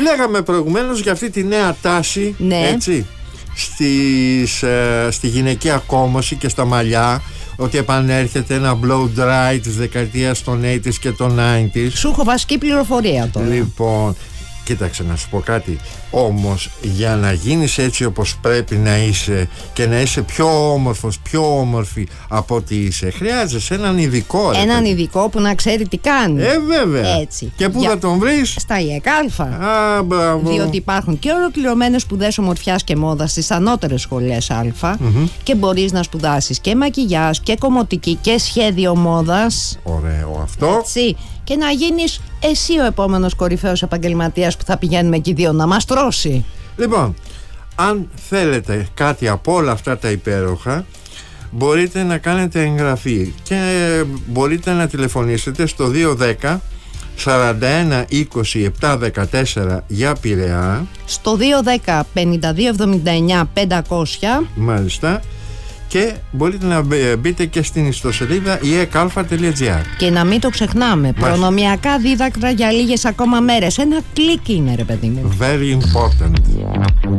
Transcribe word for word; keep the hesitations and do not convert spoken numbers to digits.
Λέγαμε προηγουμένως για αυτή τη νέα τάση, ναι. έτσι, στις, ε, στη γυναικεία κόμωση και στα μαλλιά, ότι επανέρχεται ένα blow dry της δεκαετίας των ογδόντα και των ενενήντα. Σου έχω βασική πληροφορία τώρα. Λοιπόν, κοίταξε να σου πω κάτι. Όμως για να γίνεις έτσι όπως πρέπει να είσαι και να είσαι πιο όμορφος, πιο όμορφη από ό,τι είσαι, χρειάζεσαι έναν ειδικό. Έναν ειδικό που να ξέρει τι κάνει. Ε, βέβαια. Έτσι. Και πού για... θα τον βρεις? Στα ΙΕΚΑ. Α, μπράβο. Διότι υπάρχουν και ολοκληρωμένες σπουδές ομορφιάς και μόδας στις ανώτερες σχολές Α, mm-hmm. και μπορείς να σπουδάσεις και μακιγιάζ και κομμωτική και σχέδιο μόδας. Ωραίο αυτό. Έτσι. Και να γίνεις εσύ ο επόμενος κορυφαίος επαγγελματίας που θα πηγαίνουμε εκεί δύο να μας τρώσει. Λοιπόν, αν θέλετε κάτι από όλα αυτά τα υπέροχα, μπορείτε να κάνετε εγγραφή και μπορείτε να τηλεφωνήσετε στο δύο δέκα σαράντα ένα είκοσι επτά δεκατέσσερα για Πειραιά, στο δύο δέκα πενήντα δύο εβδομήντα εννιά πεντακόσια. Μάλιστα. Και μπορείτε να μπείτε και στην ιστοσελίδα ι ε κ α τελεία τζι άρ. Και να μην το ξεχνάμε, προνομιακά δίδακτρα για λίγες ακόμα μέρες. Ένα κλικ είναι, ρε παιδί μου. Very important.